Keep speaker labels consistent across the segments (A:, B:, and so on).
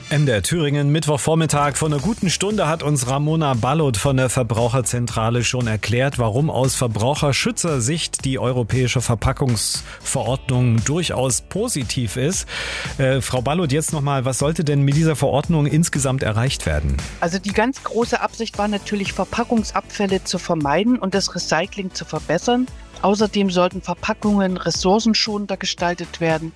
A: MDR Thüringen, Mittwochvormittag. Vor einer guten Stunde hat uns Ramona Ballot von der Verbraucherzentrale schon erklärt, warum aus Verbraucherschützersicht die europäische Verpackungsverordnung durchaus positiv ist. Frau Ballot, jetzt nochmal, was sollte denn mit dieser Verordnung insgesamt erreicht werden?
B: Also die ganz große Absicht war natürlich, Verpackungsabfälle zu vermeiden und das Recycling zu verbessern. Außerdem sollten Verpackungen ressourcenschonender gestaltet werden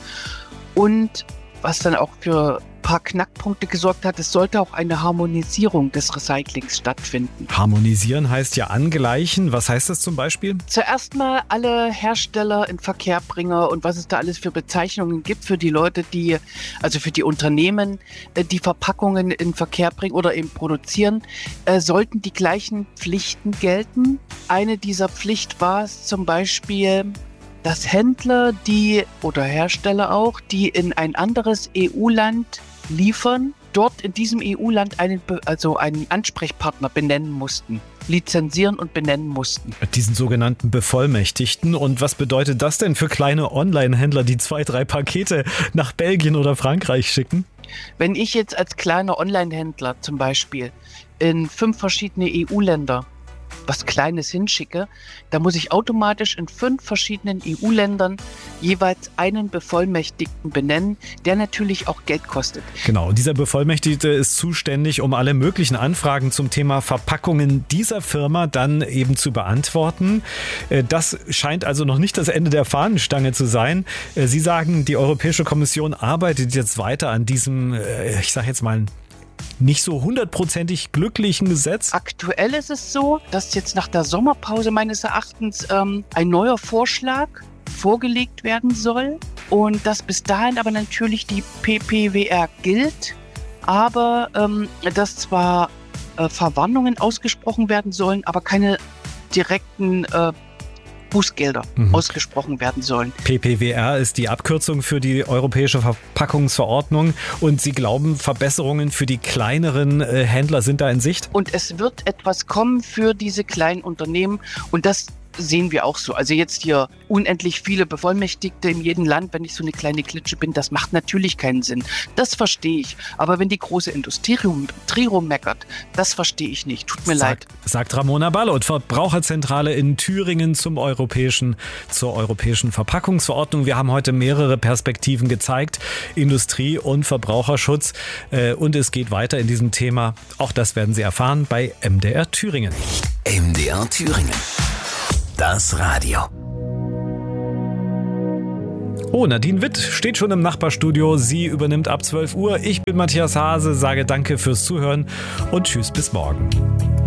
B: und was dann auch für ein paar Knackpunkte gesorgt hat, es sollte auch eine Harmonisierung des Recyclings stattfinden.
A: Harmonisieren heißt ja angleichen. Was heißt das zum Beispiel?
B: Zuerst mal alle Hersteller, Inverkehrbringer und was es da alles für Bezeichnungen gibt für die Leute, also für die Unternehmen, die Verpackungen in Verkehr bringen oder eben produzieren, sollten die gleichen Pflichten gelten. Eine dieser Pflichten war es zum Beispiel, dass Händler, oder Hersteller auch, die in ein anderes EU-Land liefern, dort in diesem EU-Land einen Ansprechpartner benennen mussten, lizenzieren und benennen mussten.
A: Diesen sogenannten Bevollmächtigten. Und was bedeutet das denn für kleine Online-Händler, die 2-3 Pakete nach Belgien oder Frankreich schicken?
B: Wenn ich jetzt als kleiner Online-Händler zum Beispiel in 5 verschiedene EU-Länder was Kleines hinschicke, da muss ich automatisch in 5 verschiedenen EU-Ländern jeweils einen Bevollmächtigten benennen, der natürlich auch Geld kostet.
A: Genau, dieser Bevollmächtigte ist zuständig, um alle möglichen Anfragen zum Thema Verpackungen dieser Firma dann eben zu beantworten. Das scheint also noch nicht das Ende der Fahnenstange zu sein. Sie sagen, die Europäische Kommission arbeitet jetzt weiter an diesem, ich sage jetzt mal, nicht so 100%ig glücklichen Gesetz?
B: Aktuell ist es so, dass jetzt nach der Sommerpause meines Erachtens ein neuer Vorschlag vorgelegt werden soll und dass bis dahin aber natürlich die PPWR gilt, aber dass zwar Verwarnungen ausgesprochen werden sollen, aber keine direkten Bußgelder ausgesprochen werden sollen.
A: PPWR ist die Abkürzung für die Europäische Verpackungsverordnung und Sie glauben, Verbesserungen für die kleineren Händler sind da in Sicht?
B: Und es wird etwas kommen für diese kleinen Unternehmen und das sehen wir auch so. Also jetzt hier unendlich viele Bevollmächtigte in jedem Land, wenn ich so eine kleine Klitsche bin, das macht natürlich keinen Sinn. Das verstehe ich. Aber wenn die große Industrie rummeckert, das verstehe ich nicht. Tut mir leid.
A: Sagt Ramona Ballot, Verbraucherzentrale in Thüringen zur europäischen Verpackungsverordnung. Wir haben heute mehrere Perspektiven gezeigt, Industrie und Verbraucherschutz. Und es geht weiter in diesem Thema. Auch das werden Sie erfahren bei MDR Thüringen.
C: MDR Thüringen. Das Radio.
A: Oh, Nadine Witt steht schon im Nachbarstudio. Sie übernimmt ab 12 Uhr. Ich bin Matthias Hase, sage danke fürs Zuhören und tschüss bis morgen.